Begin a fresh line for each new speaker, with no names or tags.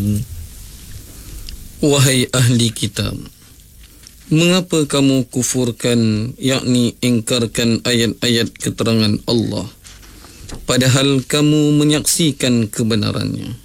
Wahai ahli kitab, mengapa kamu kufurkan, yakni ingkarkan ayat-ayat keterangan Allah, padahal kamu menyaksikan kebenarannya?